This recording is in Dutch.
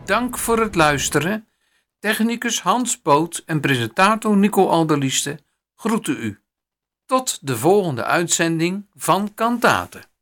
Dank voor het luisteren. Technicus Hans Poot en presentator Nico Alderlieste groeten u. Tot de volgende uitzending van Kantate.